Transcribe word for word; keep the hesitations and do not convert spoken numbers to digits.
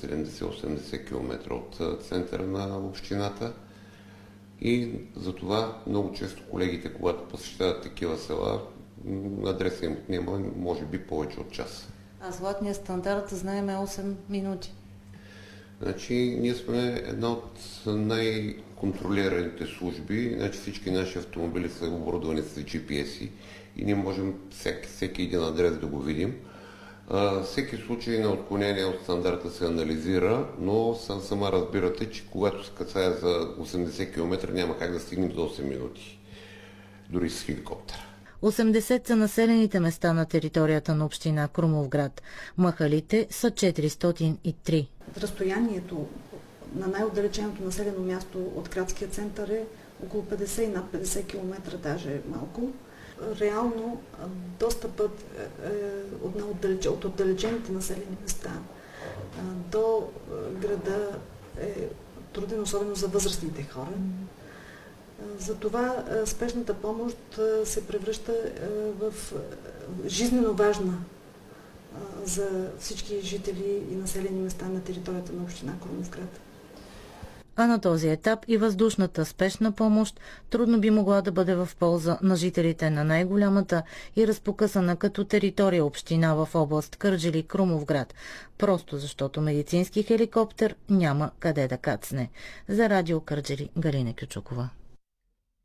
седемдесет-осемдесет км от центъра на общината. И затова много често колегите, когато посещават такива села, адреса им отнема може би повече от час. А златният стандарт, знаем, е осем минути. Значи, ние сме една от най-контролираните служби. Значи, всички наши автомобили са оборудвани с джи пи ес и ние можем всеки, всеки един адрес да го видим. А, всеки случай на отклонение от стандарта се анализира, но сам, сама разбирате, че когато се касае за осемдесет км няма как да стигнем до осем минути, дори с хеликоптера. осемдесет са населените места на територията на община Крумовград. Махалите са четиристотин и три. Разстоянието на най-отдалеченото населено място от градския център е около петдесет и над петдесет км, даже малко. Реално достъпът от, отдалеч... от отдалечените населени места до града е труден, особено за възрастните хора. Затова спешната помощ се превръща в жизнено важна за всички жители и населени места на територията на община Крумовград. А на този етап и въздушната спешна помощ трудно би могла да бъде в полза на жителите на най-голямата и разпокъсана като територия община в област Кърджали, Крумовград, просто защото медицински хеликоптер няма къде да кацне. За Радио Кърджали, Галина Кючукова.